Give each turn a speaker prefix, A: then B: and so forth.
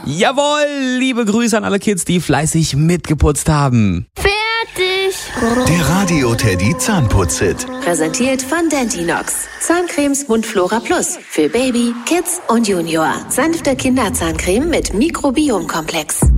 A: Jawohl, liebe Grüße an alle Kids, die fleißig mitgeputzt haben.
B: Fertig.
C: Der Radio Teddy Zahnputz-Hit.
D: Präsentiert von Dentinox. Zahncremes Mundflora Plus. Für Baby, Kids und Junior. Sanfte Kinderzahncreme mit Mikrobiomkomplex.